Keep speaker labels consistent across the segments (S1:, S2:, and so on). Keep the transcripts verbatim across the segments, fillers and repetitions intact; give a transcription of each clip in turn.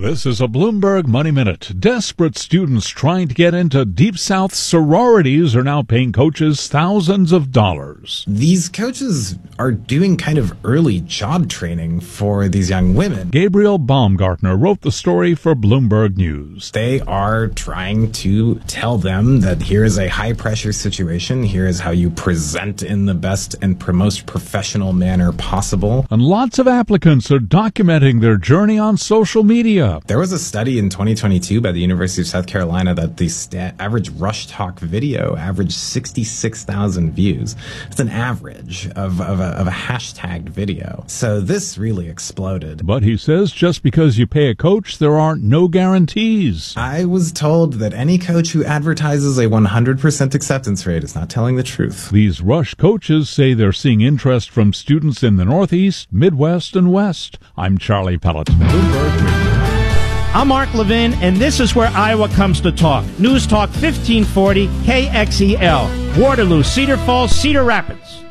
S1: This is a Bloomberg Money Minute. Desperate students trying to get into Deep South sororities are now paying coaches thousands of dollars.
S2: These coaches are doing kind of early job training for these young women.
S1: Gabriel Baumgartner wrote the story for Bloomberg News.
S2: They are trying to tell them that here is a high-pressure situation. Here is how you present in the best and most professional manner possible.
S1: And lots of applicants are documenting their journey on social media.
S2: There was a study in twenty twenty-two by the University of South Carolina that the sta- average Rush Talk video averaged sixty-six thousand views. It's an average of, of, a, of a hashtagged video. So this really exploded.
S1: But he says just because you pay a coach, there aren't no guarantees.
S2: I was told that any coach who advertises a one hundred percent acceptance rate is not telling the truth.
S1: These Rush coaches say they're seeing interest from students in the Northeast, Midwest, and West. I'm Charlie Pelleton.
S3: I'm Mark Levin, and this is where Iowa comes to talk. News Talk fifteen forty K X E L. Waterloo, Cedar Falls, Cedar Rapids.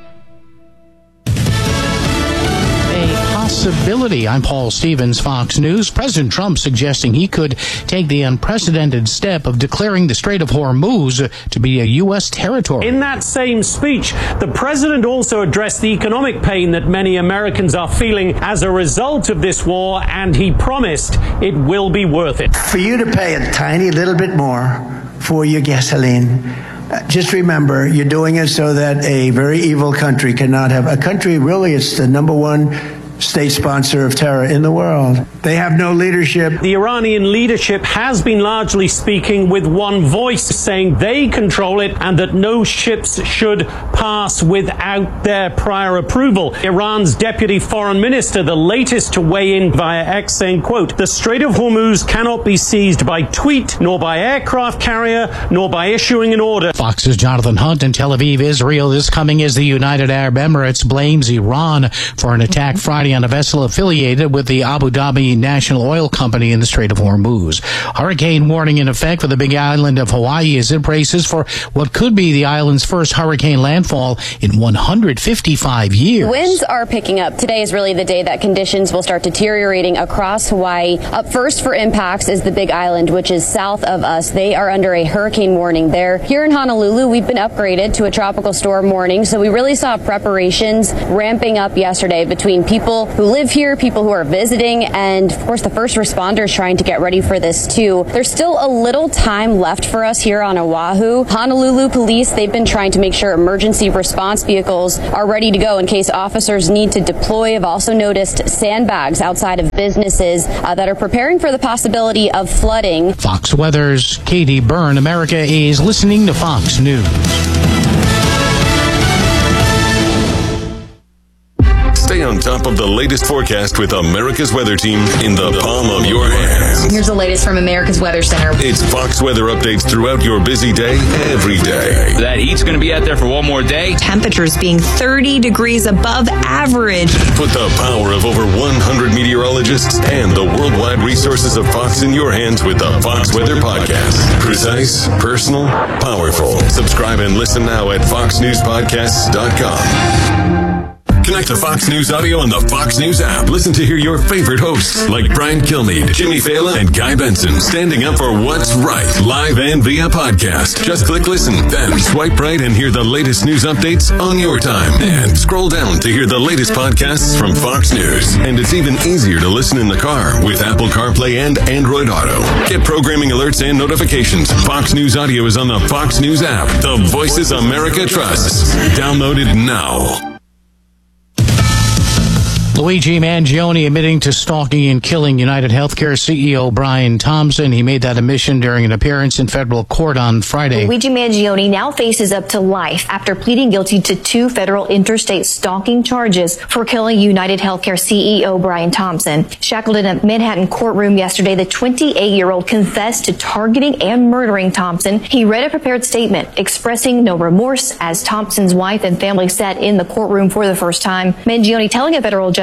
S4: Possibility. I'm Paul Stevens, Fox News. President Trump suggesting he could take the unprecedented step of declaring the Strait of Hormuz to be a U S territory.
S5: In that same speech, the president also addressed the economic pain that many Americans are feeling as a result of this war, and he promised it will be worth it.
S6: For you to pay a tiny little bit more for your gasoline, just remember, you're doing it so that a very evil country cannot have a country. Really, it's the number one state sponsor of terror in the world. They have no leadership.
S5: The Iranian leadership has been largely speaking with one voice, saying they control it and that no ships should pass without their prior approval. Iran's deputy foreign minister, the latest to weigh in via X, saying, quote, "The Strait of Hormuz cannot be seized by tweet, nor by aircraft carrier, nor by issuing an order."
S4: Fox's Jonathan Hunt in Tel Aviv, Israel. Is coming as the United Arab Emirates blames Iran for an attack Friday on a vessel affiliated with the Abu Dhabi National Oil Company in the Strait of Hormuz. Hurricane warning in effect for the big island of Hawaii as it braces for what could be the island's first hurricane landfall in one hundred fifty-five years.
S7: Winds are picking up. Today is really the day that conditions will start deteriorating across Hawaii. Up first for impacts is the big island, which is south of us. They are under a hurricane warning there. Here in Honolulu, we've been upgraded to a tropical storm warning, so we really saw preparations ramping up yesterday between people who live here, people who are visiting, and of course the first responders trying to get ready for this too. There's still a little time left for us here on Oahu. Honolulu police, they've been trying to make sure emergency response vehicles are ready to go in case officers need to deploy. I've also noticed sandbags outside of businesses uh, that are preparing for the possibility of flooding.
S4: Fox Weather's Katie Byrne. America is listening to Fox News.
S8: Stay on top of the latest forecast with America's Weather Team in the palm of your hand.
S9: Here's the latest from America's Weather Center.
S8: It's Fox weather updates throughout your busy day, every day.
S10: That heat's going to be out there for one more day.
S9: Temperatures being thirty degrees above average.
S8: Put the power of over one hundred meteorologists and the worldwide resources of Fox in your hands with the Fox Weather Podcast. Precise, personal, powerful. Subscribe and listen now at fox news podcasts dot com. Connect to Fox News Audio on the Fox News app. Listen to hear your favorite hosts like Brian Kilmeade, Jimmy Fallon, and Guy Benson standing up for what's right, live and via podcast. Just click listen, then swipe right and hear the latest news updates on your time. And scroll down to hear the latest podcasts from Fox News. And it's even easier to listen in the car with Apple CarPlay and Android Auto. Get programming alerts and notifications. Fox News Audio is on the Fox News app. The voices America trusts. Download it now.
S4: Luigi Mangione admitting to stalking and killing United Healthcare C E O Brian Thompson. He made that admission during an appearance in federal court on Friday.
S11: Luigi Mangione now faces up to life after pleading guilty to two federal interstate stalking charges for killing United Healthcare C E O Brian Thompson. Shackled in a Manhattan courtroom yesterday, the twenty-eight-year-old confessed to targeting and murdering Thompson. He read a prepared statement expressing no remorse as Thompson's wife and family sat in the courtroom for the first time. Mangione telling a federal judge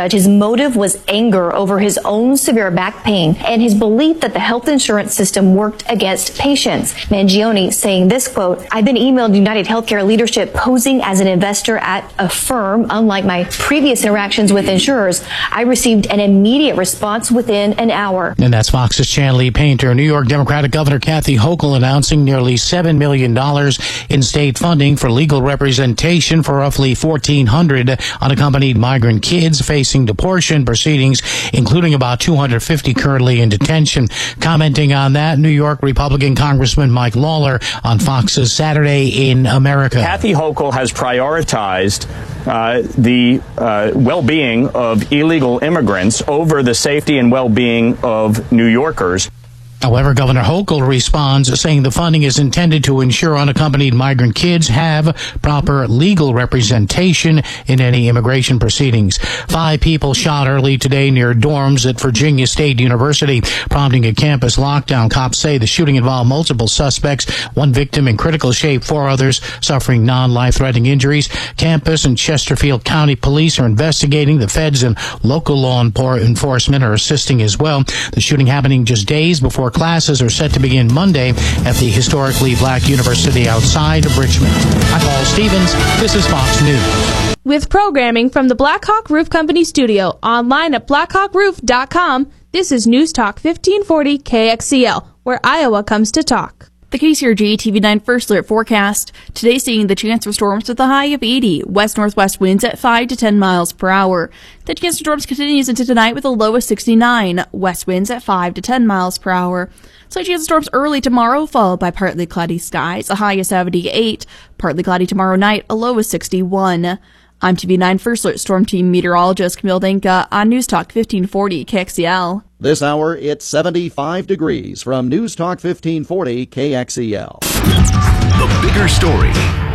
S11: judge his motive was anger over his own severe back pain and his belief that the health insurance system worked against patients. Mangione saying this, quote, "I've been emailed United Healthcare leadership posing as an investor at a firm. Unlike my previous interactions with insurers, I received an immediate response within an hour."
S4: And that's Fox's Chanley Painter. New York Democratic Governor Kathy Hochul announcing nearly seven million dollars in state funding for legal representation for roughly fourteen hundred unaccompanied migrant kids facing deportation proceedings, including about two hundred fifty currently in detention. Commenting on that, New York Republican Congressman Mike Lawler on Fox's Saturday in America.
S12: Kathy Hochul has prioritized uh, the uh, well-being of illegal immigrants over the safety and well-being of New Yorkers.
S4: However, Governor Hochul responds saying the funding is intended to ensure unaccompanied migrant kids have proper legal representation in any immigration proceedings. Five people shot early today near dorms at Virginia State University, prompting a campus lockdown. Cops say the shooting involved multiple suspects, one victim in critical shape, four others suffering non-life-threatening injuries. Campus and Chesterfield County Police are investigating. The feds and local law enforcement are assisting as well. The shooting happening just days before classes are set to begin Monday at the historically black university outside of Richmond. I'm Paul Stevens. This is Fox News.
S13: With programming from the Blackhawk Roof Company studio, online at blackhawk roof dot com, this is News Talk fifteen forty K X E L, where Iowa comes to talk.
S14: The K C R G T V nine First Alert forecast. Today seeing the chance for storms with a high of eighty. West-northwest winds at five to ten miles per hour. The chance for storms continues into tonight with a low of sixty-nine. West winds at five to ten miles per hour. Slight chance of storms early tomorrow, followed by partly cloudy skies. A high of seventy-eight. Partly cloudy tomorrow night, a low of sixty-one. I'm T V nine First Alert Storm Team meteorologist Camille Denka on News Talk fifteen forty K X E L.
S15: This hour, it's seventy-five degrees from News Talk fifteen forty K X E L.
S16: The bigger story,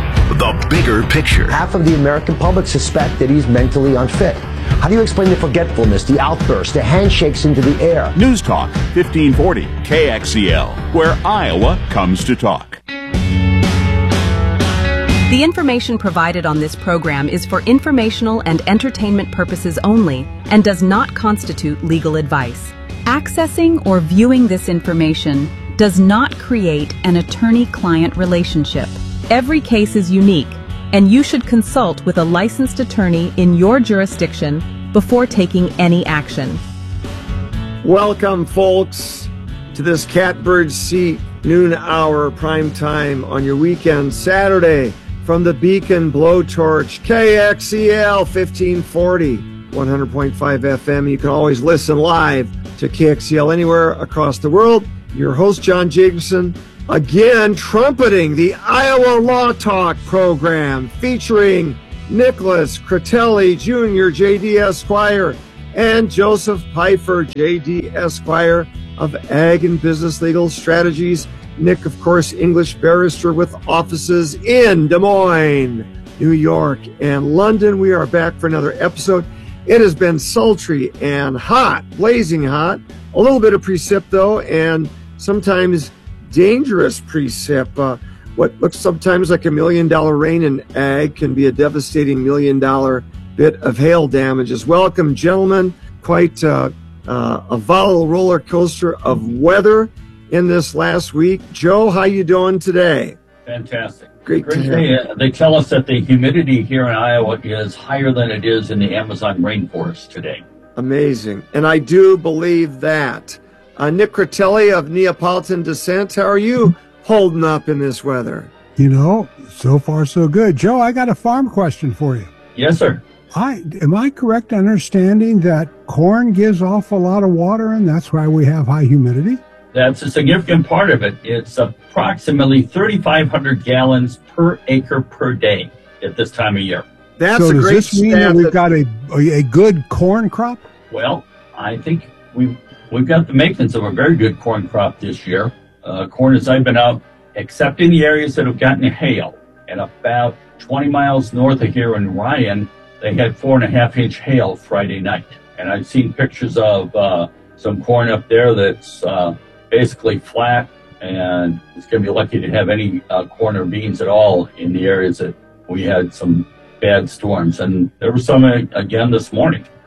S16: the bigger picture.
S17: Half of the American public suspect that he's mentally unfit. How do you explain the forgetfulness, the outbursts, the handshakes into the air?
S16: News Talk fifteen forty K X E L, where Iowa comes to talk.
S18: The information provided on this program is for informational and entertainment purposes only and does not constitute legal advice. Accessing or viewing this information does not create an attorney-client relationship. Every case is unique, and you should consult with a licensed attorney in your jurisdiction before taking any action.
S19: Welcome, folks, to this Catbird Seat noon hour prime time on your weekend Saturday. From the Beacon Blowtorch, K X E L fifteen forty, one hundred point five F M. You can always listen live to K X E L anywhere across the world. Your host, John Jacobson, again trumpeting the Iowa Law Talk program featuring Nicholas Critelli Junior, J D Esquire, and Joseph Pfeiffer, J D Esquire of Ag and Business Legal Strategies. Nick, of course, English barrister with offices in Des Moines, New York, and London. We are back for another episode. It has been sultry and hot, blazing hot. A little bit of precip, though, and sometimes dangerous precip. Uh, what looks sometimes like a million-dollar rain in ag can be a devastating million-dollar bit of hail damages. Welcome, gentlemen. Quite uh, uh, a volatile roller coaster of weather in this last week. Joe, how you doing today?
S20: Fantastic.
S19: Great,
S20: Great
S19: to
S20: day.
S19: hear.
S20: Uh, They tell us that the humidity here in Iowa is higher than it is in the Amazon rainforest today.
S19: Amazing. And I do believe that. Uh, Nick Critelli of Neapolitan descent, how are you holding up in this weather?
S21: You know, so far so good. Joe, I got a farm question for you.
S20: Yes, sir.
S21: I am I correct in understanding that corn gives off a lot of water and that's why we have high humidity?
S20: That's a significant part of it. It's approximately thirty-five hundred gallons per acre per day at this time of year.
S19: That's
S21: so
S19: a
S21: does
S19: great
S21: this mean that we've got a, a good corn crop?
S20: Well, I think we've, we've got the makings of a very good corn crop this year. Uh, corn, as I've been out, except in the areas that have gotten hail, and about twenty miles north of here in Ryan, they had four and a half inch hail Friday night. And I've seen pictures of uh, some corn up there that's uh, basically flat, and it's going to be lucky to have any uh, corn or beans at all in the areas that we had some bad storms. And there was some uh, again this morning.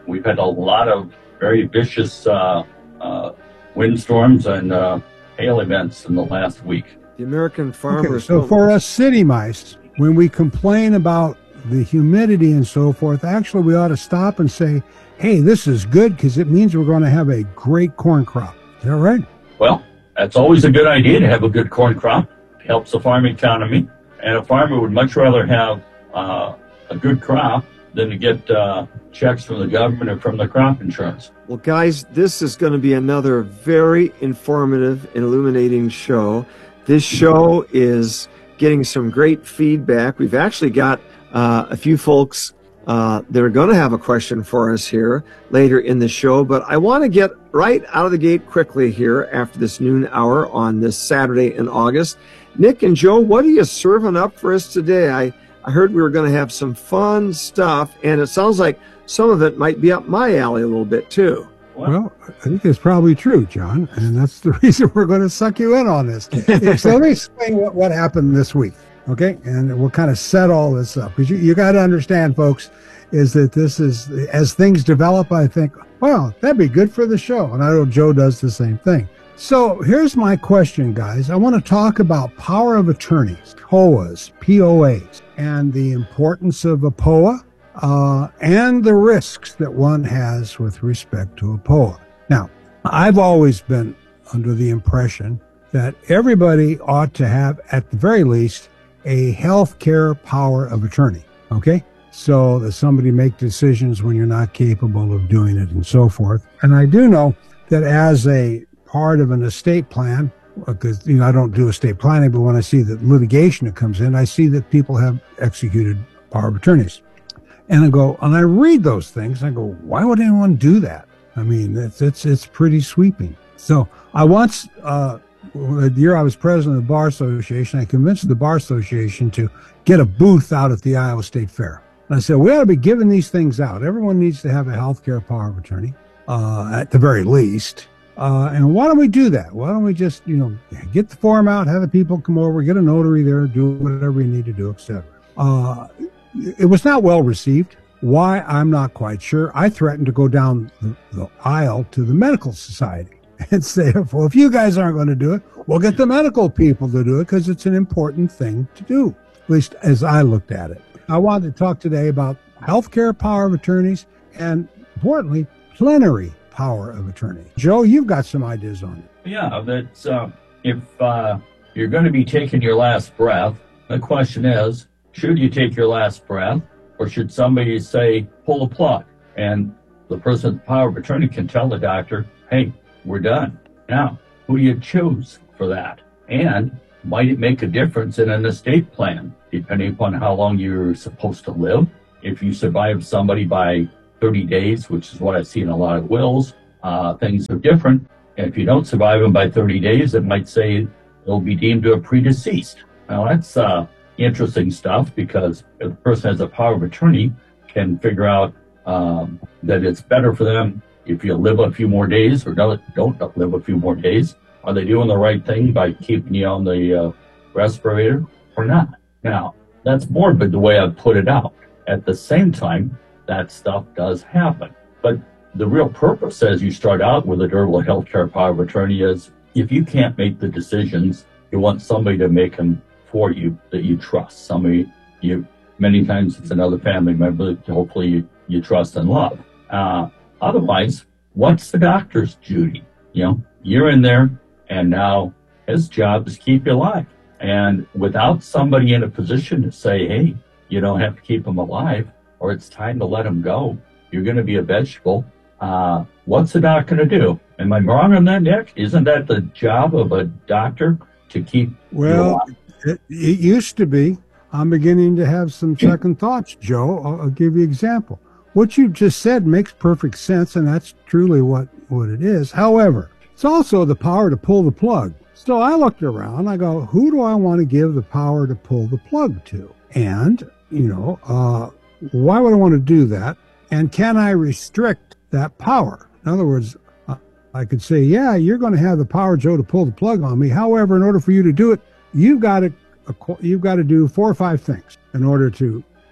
S20: we've had a lot of very vicious uh, uh, windstorms and uh, hail events in the last week.
S19: The American farmers.
S21: Okay, so for us city mice, when we complain about the humidity and so forth, actually we ought to stop and say, hey, this is good because it means we're going to have a great corn crop. Is that right?
S20: Well, that's always a good idea to have a good corn crop. It helps the farm economy. And a farmer would much rather have uh, a good crop than to get uh, checks from the government or from the crop insurance.
S19: Well, guys, this is going to be another very informative and illuminating show. This show is getting some great feedback. We've actually got uh, a few folks uh, that are going to have a question for us here later in the show, but I want to get right out of the gate quickly here after this noon hour on this Saturday in August. Nick and Joe, what are you serving up for us today? I, I heard we were going to have some fun stuff, and it sounds like some of it might be up my alley a little bit too.
S21: Well, I think it's probably true, John, and that's the reason we're going to suck you in on this. So let me explain what, what happened this week, okay? And we'll kind of set all this up. Because you, you got to understand, folks, is that this is, as things develop, I think, well, that'd be good for the show. And I know Joe does the same thing. So here's my question, guys. I want to talk about power of attorneys, P O As, P O As, and the importance of a P O A. Uh, and the risks that one has with respect to a P O A. Now, I've always been under the impression that everybody ought to have, at the very least, a health care power of attorney, okay? So that somebody make decisions when you're not capable of doing it and so forth. And I do know that as a part of an estate plan, because, you know, I don't do estate planning, but when I see the litigation that comes in, I see that people have executed power of attorneys. And I go, and I read those things, and I go, why would anyone do that? I mean, it's it's it's pretty sweeping. So I once, uh, the year I was president of the Bar Association, I convinced the Bar Association to get a booth out at the Iowa State Fair. And I said, we ought to be giving these things out. Everyone needs to have a health care power of attorney, uh, at the very least. Uh, and why don't we do that? Why don't we just, you know, get the form out, have the people come over, get a notary there, do whatever we need to do, et cetera. Uh, It was not well received. Why, I'm not quite sure. I threatened to go down the, the aisle to the medical society and say, well, if you guys aren't going to do it, we'll get the medical people to do it because it's an important thing to do, at least as I looked at it. I wanted to talk today about healthcare power of attorneys and, importantly, plenary power of attorney. Joe, you've got some ideas on it.
S20: Yeah, that's, uh, if uh, you're going to be taking your last breath, the question is, should you take your last breath, or should somebody say, pull the plug? And the person with the power of attorney can tell the doctor, hey, we're done. Now, who do you choose for that? And might it make a difference in an estate plan, depending upon how long you're supposed to live? If you survive somebody by thirty days, which is what I see in a lot of wills, uh, things are different. And if you don't survive them by thirty days, it might say it'll be deemed to have predeceased. Now, that's uh, interesting stuff, because if the person has a power of attorney, can figure out um, that it's better for them if you live a few more days or don't, don't live a few more days. Are they doing the right thing by keeping you on the uh, respirator or not? Now, that's morbid the way I put it out. At the same time, that stuff does happen. But the real purpose as you start out with a durable healthcare power of attorney is, if you can't make the decisions, you want somebody to make them for you that you trust. Somebody you, many times it's another family member that hopefully you, you trust and love. Uh, otherwise, what's the doctor's duty? You know, you're in there, and now his job is to keep you alive. And without somebody in a position to say, hey, you don't have to keep him alive, or it's time to let him go, you're going to be a vegetable. Uh, what's the doc going to do? Am I wrong on that, Nick? Isn't that the job of a doctor to keep
S21: well, it, it used to be. I'm beginning to have some second thoughts, Joe. I'll, I'll give you an example. What you just said makes perfect sense, and that's truly what, what it is. However, it's also the power to pull the plug. So I looked around, I go, who do I want to give the power to pull the plug to? And, you know, uh, why would I want to do that? And can I restrict that power? In other words, uh, I could say, yeah, you're going to have the power, Joe, to pull the plug on me. However, in order for you to do it, you've got to, you've got to do four or five things in order to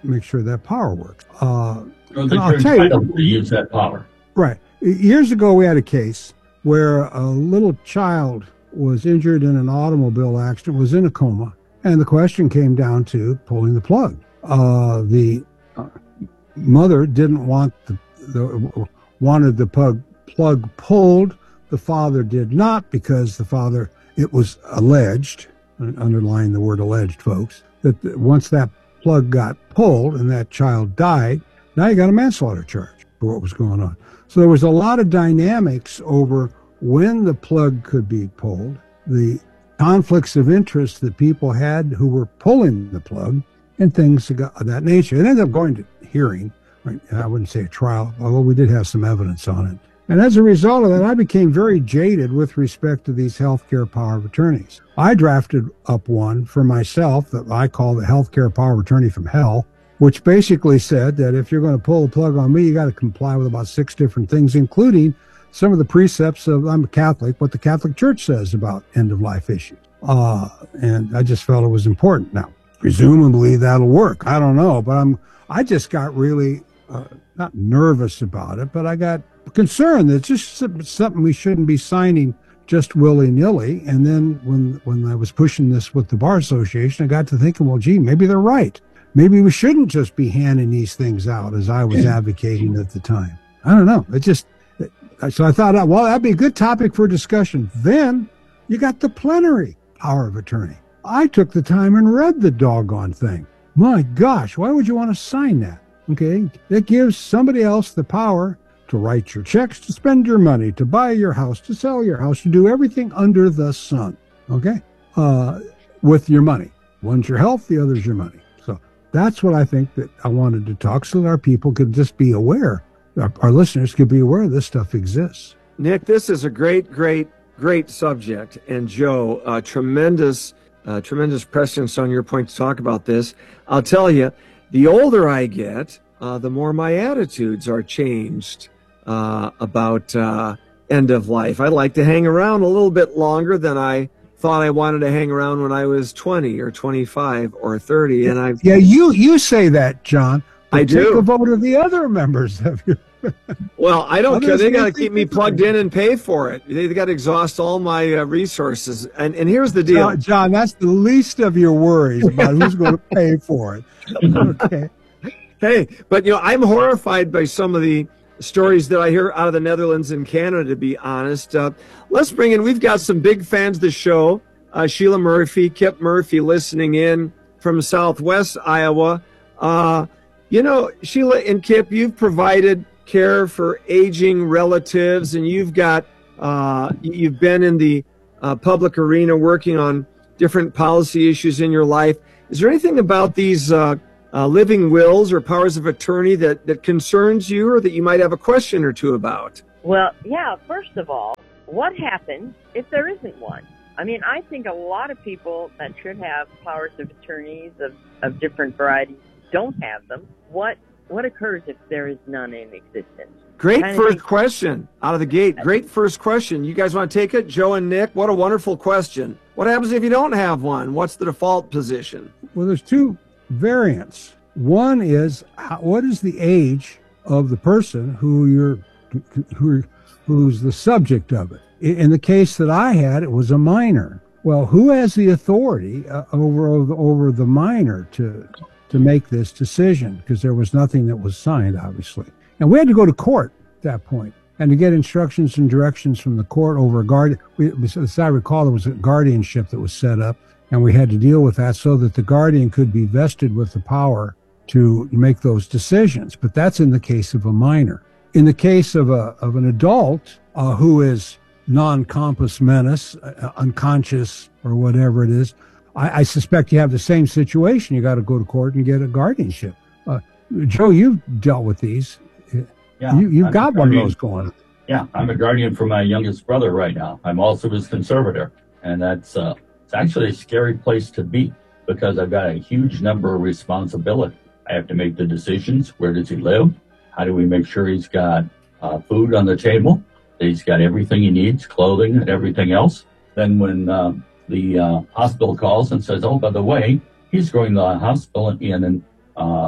S21: make sure that power works. Uh,
S20: Or that
S21: I'll
S20: you're
S21: tell you-
S20: entitled to use that power.
S21: Right. Years ago, we had a case where a little child was injured in an automobile accident, was in a coma, and the question came down to pulling the plug. Uh, the uh, mother didn't want the, the wanted the plug plug pulled. The father did not, because the father, it was alleged, underline the word alleged, folks, that the, once that plug got pulled and that child died, now you got a manslaughter charge for what was going on. So there was a lot of dynamics over when the plug could be pulled, the conflicts of interest that people had who were pulling the plug, and things of that nature. It ended up going to hearing, right? I wouldn't say a trial, although we did have some evidence on it. And as a result of that, I became very jaded with respect to these healthcare power of attorneys. I drafted up one for myself that I call the healthcare power of attorney from hell, which basically said that if you're going to pull the plug on me, you got to comply with about six different things, including some of the precepts of, I'm a Catholic, what the Catholic Church says about end-of-life issues. Uh, and I just felt it was important. Now, presumably that'll work. I don't know, but I'm, I just got really, uh, not nervous about it, but I got concerned that it's just something we shouldn't be signing just willy-nilly. And then when, when I was pushing this with the Bar Association, I got to thinking, well, gee, maybe they're right. Maybe we shouldn't just be handing these things out as I was advocating at the time. I don't know. It just, it, so I thought, well, that'd be a good topic for discussion. Then you got the plenary power of attorney. I took the time and read the doggone thing. My gosh, why would you want to sign that? Okay. It gives somebody else the power to write your checks, to spend your money, to buy your house, to sell your house, to do everything under the sun. Okay. Uh, with your money. One's your health, the other's your money. So that's what I think that I wanted to talk, so that our people could just be aware, our, our listeners could be aware this stuff exists.
S19: Nick, this is a great, great, great subject. And Joe, uh, tremendous, uh, tremendous prescience on your point to talk about this. I'll tell you, the older I get, uh, the more my attitudes are changed uh, about uh, end of life. I like to hang around a little bit longer than I thought I wanted to hang around when I was twenty or twenty-five or thirty. And I've
S21: Yeah, you, you say that, John. But
S19: I do.
S21: Take a vote of the other members of your...
S19: Well, I don't care.
S21: Others
S19: They got to
S21: may
S19: keep
S21: think
S19: me
S21: differently.
S19: plugged in and pay for it. They got to exhaust all my uh, resources. And and here's the deal.
S21: John, John, that's the least of your worries about who's going to pay for it. Okay.
S19: Hey, but you know, I'm horrified by some of the stories that I hear out of the Netherlands and Canada, to be honest. Uh, let's bring in, we've got some big fans of the show. Uh, Sheila Murphy, Kip Murphy listening in from Southwest Iowa. Uh, you know, Sheila and Kip, you've provided care for aging relatives, and you've got, uh, you've been in the uh, public arena working on different policy issues in your life. Is there anything about these uh, uh, living wills or powers of attorney that, that concerns you, or that you might have a question or two about?
S2: Well, yeah, first of all, what happens if there isn't one? I mean, I think a lot of people that should have powers of attorneys of, of different varieties don't have them. What what occurs if there is none in existence?
S19: Great
S2: Kind of
S19: first
S2: think-
S19: question out of the gate. Great first question. You guys want to take it? Joe and Nick, what a wonderful question. What happens if you don't have one? What's the default position?
S21: Well, there's two variants. One is, how, what is the age of the person who you're, who, who's the subject of it? In in the case that I had, it was a minor. Well, who has the authority uh, over over the minor to to make this decision? Because there was nothing that was signed, obviously, and we had to go to court at that point and to get instructions and directions from the court over a guard. We, as I recall, there was a guardianship that was set up, and we had to deal with that so that the guardian could be vested with the power to make those decisions. But that's in the case of a minor. In the case of a of an adult uh, who is non-compos mentis, uh, unconscious, or whatever it is, I, I suspect you have the same situation. You got to go to court and get a guardianship. Uh, Joe, you've dealt with these.
S20: Yeah,
S21: you, you've
S20: I'm
S21: got
S20: a
S21: one of
S20: guardian.
S21: those going.
S20: Yeah, I'm a guardian for my youngest brother right now. I'm also his conservator, and that's uh, it's actually a scary place to be because I've got a huge number of responsibility. I have to make the decisions. Where does he live? How do we make sure he's got uh, food on the table? That he's got everything he needs, clothing and everything else. Then when uh, the uh, hospital calls and says, "Oh, by the way, he's going to the hospital in uh,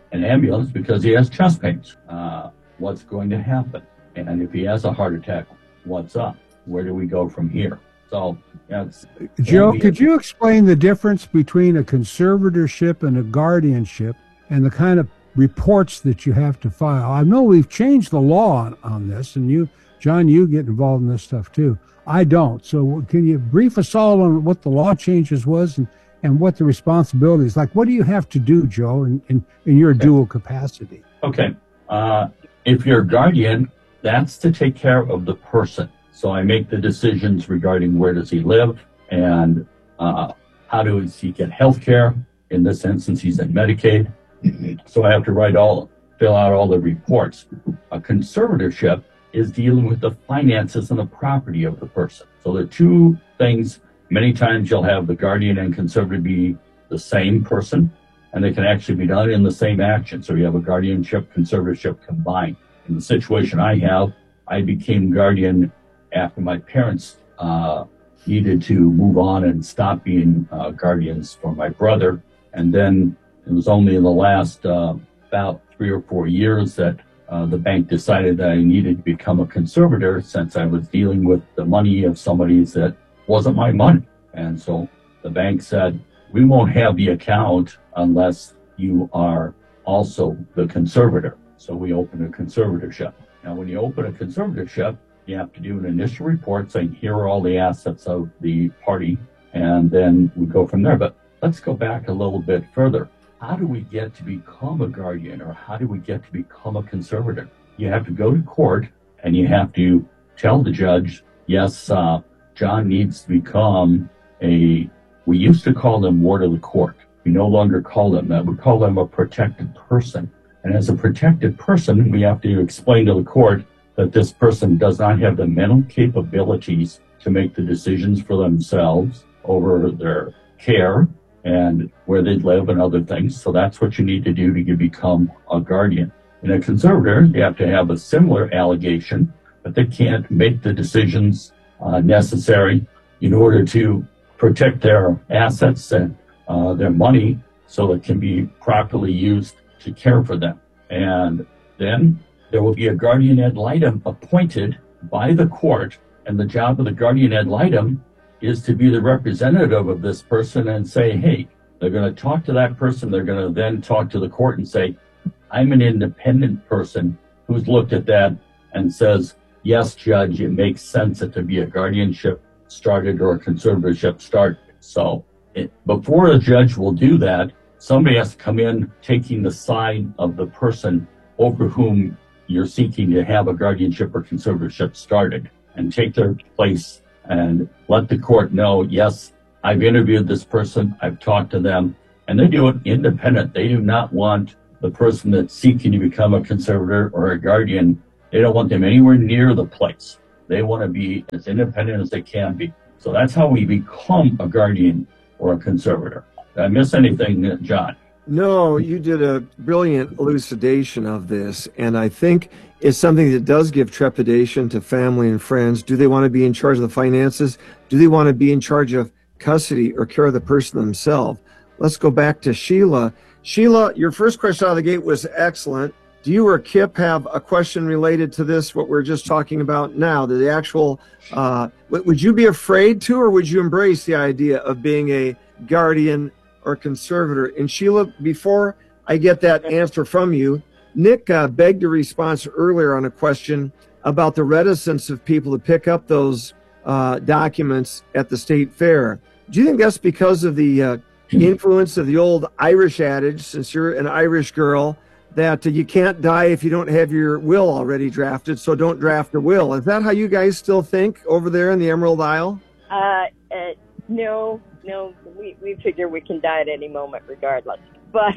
S20: an ambulance because he has chest pains. Uh, what's going to happen? And if he has a heart attack, what's up? Where do we go from here? So, that's
S21: Joe, could you explain the difference between a conservatorship and a guardianship and the kind of reports that you have to file? I know we've changed the law on, on this, and you, John, you get involved in this stuff too. I don't. So can you brief us all on what the law changes was and, and what the responsibilities, like what do you have to do, Joe, in, in, in your okay. dual capacity?
S20: Okay. Uh, if you're a guardian, that's to take care of the person. So I make the decisions regarding where does he live and uh, how does he get health care. In this instance, he's in Medicaid. So I have to write all, fill out all the reports. A conservatorship is dealing with the finances and the property of the person. So the two things, many times you'll have the guardian and conservator be the same person, and they can actually be done in the same action. So you have a guardianship, conservatorship combined. In the situation I have, I became guardian after my parents uh, needed to move on and stop being uh, guardians for my brother. And then it was only in the last uh, about three or four years that uh, the bank decided that I needed to become a conservator since I was dealing with the money of somebody that wasn't my money. And so the bank said, we won't have the account unless you are also the conservator. So we opened a conservatorship. Now, when you open a conservatorship, you have to do an initial report saying, here are all the assets of the party, and then we go from there. But let's go back a little bit further. How do we get to become a guardian, or how do we get to become a conservator? You have to go to court, and you have to tell the judge, yes, uh, John needs to become a, we used to call them ward of the court. We no longer call them that. We call them a protected person. And as a protected person, we have to explain to the court that this person does not have the mental capabilities to make the decisions for themselves over their care and where they live and other things. So that's what you need to do to become a guardian. In a conservator, you have to have a similar allegation, but they can't make the decisions uh, necessary in order to protect their assets and uh, their money so it can be properly used to care for them. And then there will be a guardian ad litem appointed by the court, and the job of the guardian ad litem is to be the representative of this person and say, hey, they're going to talk to that person. They're going to then talk to the court and say, I'm an independent person who's looked at that and says, yes, judge, it makes sense that to be a guardianship started or a conservatorship started. So it, before a judge will do that, somebody has to come in taking the side of the person over whom you're seeking to have a guardianship or conservatorship started, and take their place and let the court know, yes, I've interviewed this person, I've talked to them, and they do it independent. They do not want the person that's seeking to become a conservator or a guardian, they don't want them anywhere near the place. They want to be as independent as they can be. So that's how we become a guardian or a conservator. Did I miss anything, John?
S19: No, you did a brilliant elucidation of this, and I think it's something that does give trepidation to family and friends. Do they want to be in charge of the finances? Do they want to be in charge of custody or care of the person themselves? Let's go back to Sheila. Sheila, your first question out of the gate was excellent. Do you or Kip have a question related to this, what we're just talking about now, the actual, uh, would you be afraid to, or would you embrace the idea of being a guardian or conservator? And Sheila, before I get that answer from you, Nick uh, begged a response earlier on a question about the reticence of people to pick up those uh, documents at the state fair. Do you think that's because of the uh, influence of the old Irish adage, since you're an Irish girl, that uh, you can't die if you don't have your will already drafted, so don't draft a will? Is that how you guys still think over there in the Emerald Isle?
S2: Uh, uh no. No, we, we figure we can die at any moment regardless. But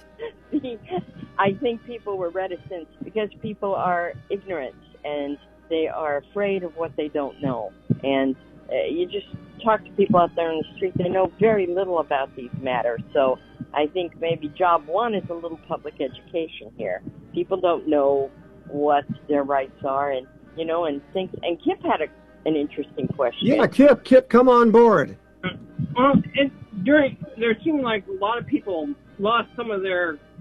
S2: the, I think people were reticent because people are ignorant and they are afraid of what they don't know. And uh, you just talk to people out there on the street, they know very little about these matters. So I think maybe job one is a little public education here. People don't know what their rights are, and, you know, and think, and Kip had a, an interesting question.
S19: Yeah, Kip, Kip, come on board.
S1: Well, it, during there seemed like a lot of people lost some of their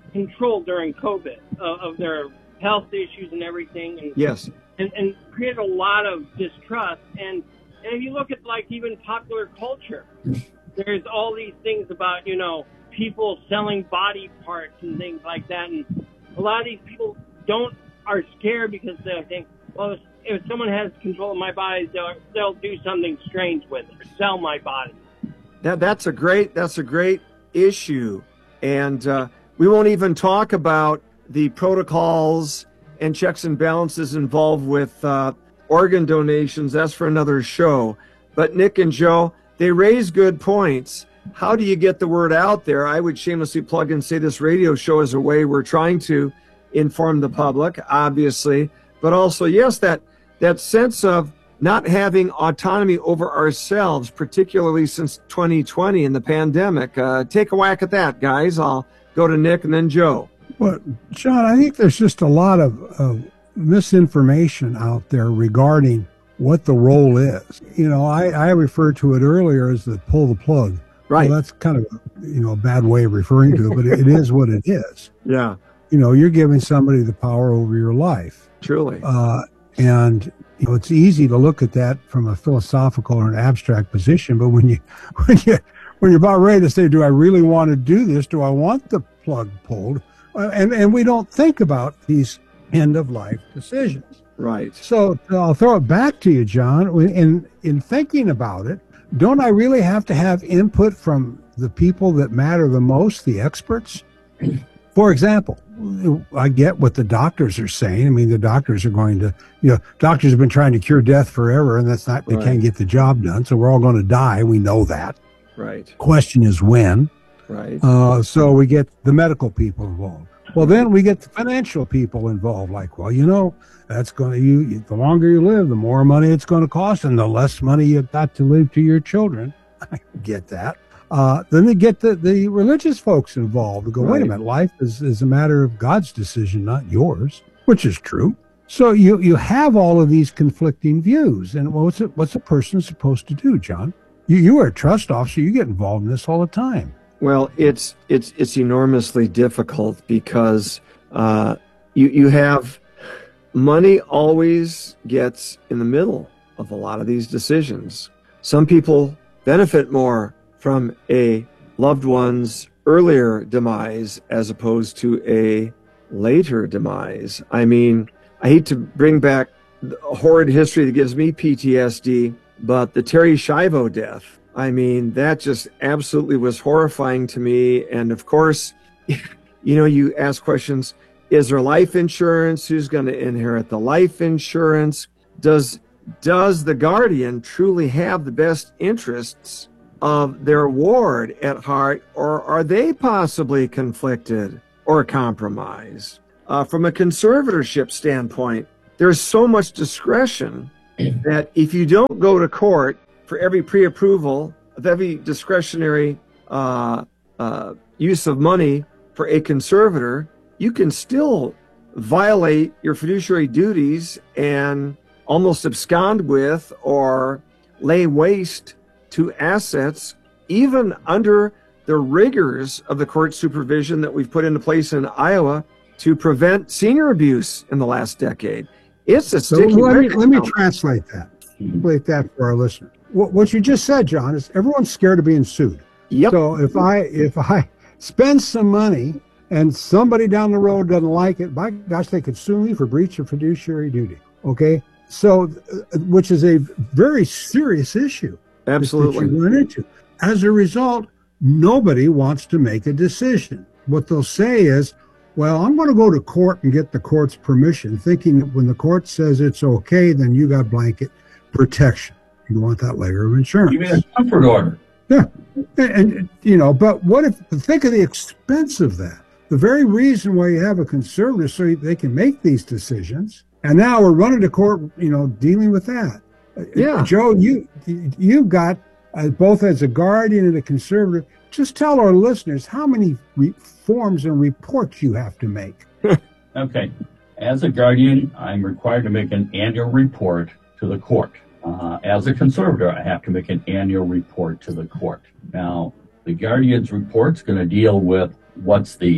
S1: control during COVID uh, of their health issues and everything. And,
S19: yes.
S1: And, and created a lot of distrust. And, and if you look at, like, even popular culture, there's all these things about, you know, people selling body parts and things like that. And a lot of these people don't are scared because they think, well, if, if someone has control of my body, they'll, they'll do something strange with it, or sell my body.
S19: That, that's a great, that's a great issue. And uh, we won't even talk about the protocols and checks and balances involved with uh, organ donations. That's for another show. But Nick and Joe, they raise good points. How do you get the word out there? I would shamelessly plug and say this radio show is a way we're trying to inform the public, obviously, but also, yes, that that sense of not having autonomy over ourselves, particularly since twenty twenty and the pandemic. Uh, take a whack at that, guys. I'll go to Nick and then Joe.
S21: Well, John, I think there's just a lot of, of misinformation out there regarding what the role is. You know, I, I referred to it earlier as the pull the plug.
S19: Right.
S21: Well, that's kind of, you know, a bad way of referring to it, but it, it is what it is.
S19: Yeah.
S21: You know, you're giving somebody the power over your life.
S19: Truly.
S21: Uh, and, you know, it's easy to look at that from a philosophical or an abstract position, but when you, when you, when you're about ready to say, do I really want to do this? Do I want the plug pulled? And, and we don't think about these end of life decisions.
S19: Right.
S21: So I'll throw it back to you, John. In, in thinking about it, don't I really have to have input from the people that matter the most, the experts? For example, I get what the doctors are saying. I mean, the doctors are going to, you know, doctors have been trying to cure death forever, and that's not, they
S19: Right.
S21: can't get the job done. So we're all going to die. We know that.
S19: Right.
S21: Question is when.
S19: Right.
S21: Uh, so we get the medical people involved. Well, then we get the financial people involved. Like, well, you know, that's going to, you, you, the longer you live, the more money it's going to cost, and the less money you've got to leave to your children. I get that. Uh, then they get the, the religious folks involved. They go, wait a
S19: Right.
S21: minute, life is, is a matter of God's decision, not yours, which is true. So you, you have all of these conflicting views. And what's a, what's a person supposed to do, John? You, you are a trust officer. You get involved in this all the time.
S19: Well, it's it's it's enormously difficult because uh, you you have money always gets in the middle of a lot of these decisions. Some people benefit more from a loved one's earlier demise as opposed to a later demise. I mean, I hate to bring back the horrid history that gives me P T S D, but the Terry Schiavo death. I mean, that just absolutely was horrifying to me. And of course, you know, you ask questions, is there life insurance? Who's going to inherit the life insurance? Does, does the guardian truly have the best interests of their ward at heart, or are they possibly conflicted or compromised? Uh, from a conservatorship standpoint, there's so much discretion that if you don't go to court for every pre-approval of every discretionary uh, uh, use of money for a conservator, you can still violate your fiduciary duties and almost abscond with or lay waste to assets, even under the rigors of the court supervision that we've put into place in Iowa to prevent senior abuse in the last decade. It's a
S21: So
S19: sticky
S21: let me,
S19: wicket.
S21: let me translate that. Translate that for our listeners. What, what you just said, John, is everyone's scared of being sued.
S19: Yep.
S21: So if I if I spend some money and somebody down the road doesn't like it, by gosh, they could sue me for breach of fiduciary duty. Okay, so uh, which is a very serious issue.
S19: Absolutely.
S21: That you run into. As a result, nobody wants to make a decision. What they'll say is, well, I'm going to go to court and get the court's permission, thinking that when the court says it's okay, then you got blanket protection. You want that layer of insurance.
S20: You mean a comfort order?
S21: Yeah. And, and, you know, but what if, think of the expense of that. The very reason why you have a conservative, so they can make these decisions. And now we're running to court, you know, dealing with that.
S19: Yeah.
S21: Joe, you, you've got, uh, both as a guardian and a conservative, just tell our listeners how many re- forms and reports you have to make.
S20: Okay. As a guardian, I'm required to make an annual report to the court. Uh, as a conservator, I have to make an annual report to the court. Now, the guardian's report's going to deal with what's the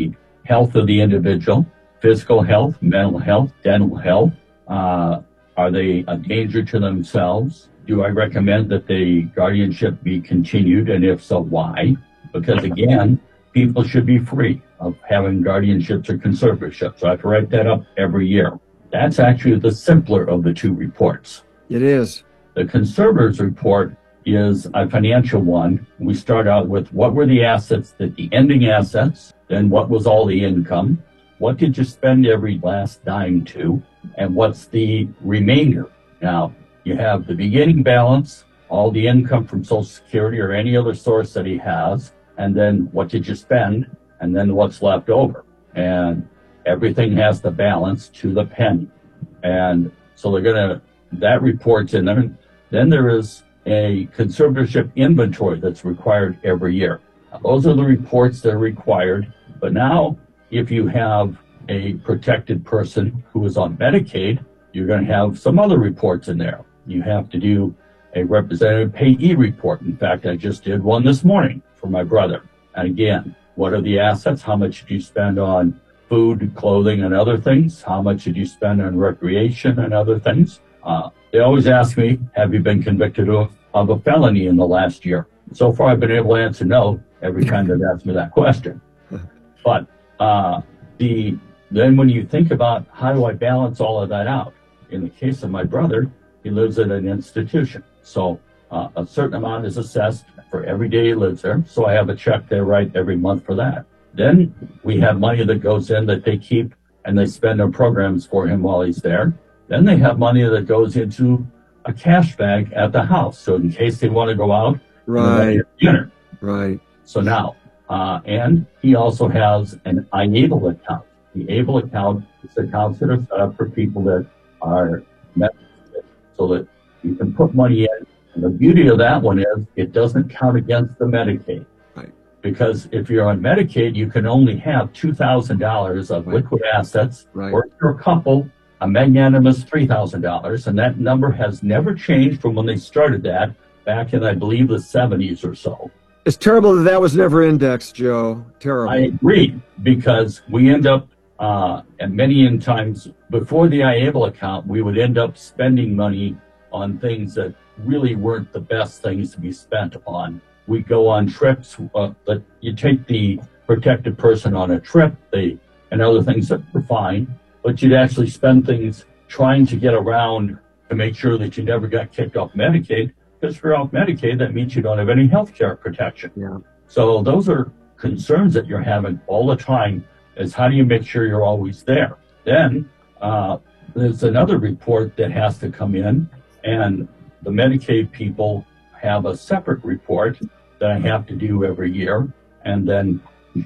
S20: health of the individual, physical health, mental health, dental health. Uh, are they a danger to themselves? Do I recommend that the guardianship be continued? And if so, why? Because again, people should be free of having guardianships or conservatorships. So I have to write that up every year. That's actually the simpler of the two reports.
S19: It is.
S20: The conservators report is a financial one. We start out with what were the assets, that the ending assets, then what was all the income, what did you spend every last dime to, and what's the remainder. Now, you have the beginning balance, all the income from Social Security or any other source that he has, and then what did you spend, and then what's left over. And everything has the balance to the penny. And so they're going to, that report's in there. Then there is a conservatorship inventory that's required every year. Now, those are the reports that are required. But now, if you have a protected person who is on Medicaid, you're going to have some other reports in there. You have to do a representative payee report. In fact, I just did one this morning for my brother. And again, what are the assets? How much did you spend on food, clothing, and other things? How much did you spend on recreation and other things? Uh, they always ask me, have you been convicted of, of a felony in the last year? So far, I've been able to answer no every time they've asked me that question. But uh, the then when you think about how do I balance all of that out? In the case of my brother, he lives at an institution. So uh, a certain amount is assessed for every day he lives there. So I have a check there right every month for that. Then we have money that goes in that they keep and they spend on programs for him while he's there. Then they have money that goes into a cash bag at the house. So in case they want to go out,
S19: right,
S20: dinner.
S19: Right.
S20: So now, uh, and he also has an iAble account. The Able account is accounts that are set up for people that are Medicaid, so that you can put money in. And the beauty of that one is it doesn't count against the Medicaid.
S19: Right.
S20: Because if you're on Medicaid, you can only have two thousand dollars of liquid assets,
S19: right,
S20: or if you're a couple, a magnanimous three thousand dollars. And that number has never changed from when they started that back in, I believe, the seventies or so.
S19: It's terrible that that was never indexed, Joe. Terrible.
S20: I agree, because we end up, uh, and many times before the iAble account, we would end up spending money on things that really weren't the best things to be spent on. We go on trips, uh, but you take the protected person on a trip, they, and other things that were fine, but you'd actually spend things trying to get around to make sure that you never got kicked off Medicaid. Because if you're off Medicaid, that means you don't have any health care protection.
S19: Yeah.
S20: So those are concerns that you're having all the time, is how do you make sure you're always there? Then uh, there's another report that has to come in, and the Medicaid people have a separate report that I have to do every year. And then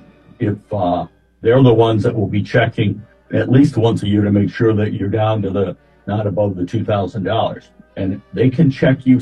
S20: if uh, they're the ones that will be checking at least once a year to make sure that you're down to the, not above the two thousand dollars. And they can check you